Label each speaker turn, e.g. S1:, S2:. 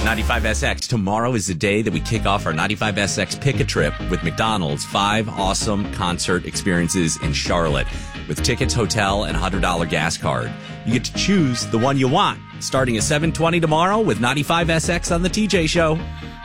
S1: 95SX. Tomorrow is the day that we kick off our 95SX Pick a Trip with McDonald's. 5 awesome concert experiences in Charlotte with tickets, hotel, and $100 gas card. You get to choose the one you want. Starting at 7:20 tomorrow with 95SX on the TJ Show.